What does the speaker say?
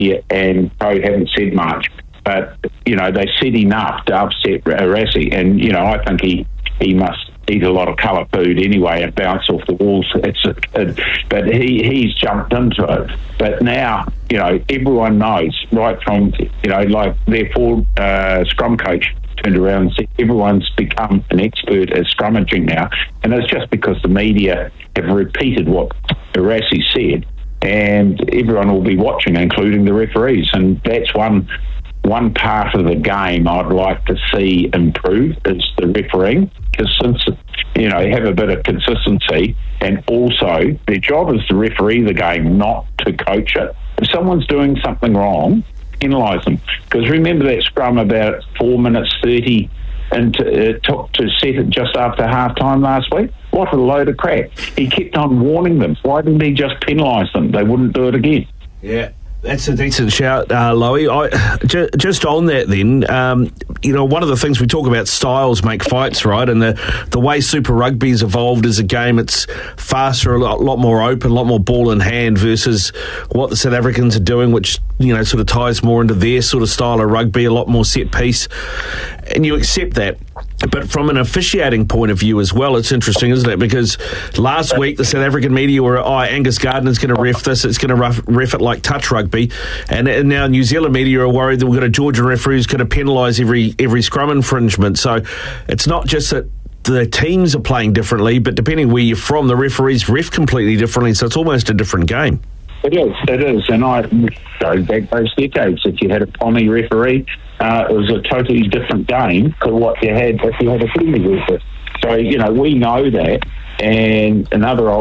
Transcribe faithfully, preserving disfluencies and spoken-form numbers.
yeah, and Pro haven't said much. But, you know, they said enough to upset Rassie. And, you know, I think he, he must eat a lot of colour food anyway and bounce off the walls. It's a, it, but he, he's jumped into it. But now, you know, everyone knows, right from, you know, like their forward uh, scrum coach turned around and said everyone's become an expert at scrummaging now. And it's just because the media have repeated what Rassie said, and everyone will be watching, including the referees. And that's one... One part of the game I'd like to see improve is the refereeing, because since, you know, you have a bit of consistency, and also their job is to referee the game, not to coach it. If someone's doing something wrong, penalise them. Because remember that scrum about four minutes thirty into, it took to set it just after half time last week? What a load of crap. He kept on warning them. Why didn't he just penalise them? They wouldn't do it again. Yeah. That's a decent shout, uh, Lowy. I, ju- just on that then, um, you know, one of the things we talk about, styles make fights, right? And the, the way Super Rugby's evolved as a game, it's faster, a lot, lot more open, a lot more ball in hand versus what the South Africans are doing, which, you know, sort of ties more into their sort of style of rugby, a lot more set piece. And you accept that. But from an officiating point of view as well, it's interesting, isn't it? Because last week the South African media were, oh, Angus Gardner's going to ref this, it's going to ref, ref it like touch rugby. And, and now New Zealand media are worried that we've got a Georgian referee who's going to penalise every, every scrum infringement. So it's not just that the teams are playing differently, but depending where you're from, the referees ref completely differently. So it's almost a different game. It is, it is. And I go back those decades. If you had a Pommy referee, uh, it was a totally different game to what you had if you had a Kiwi referee. So, you know, we know that. And another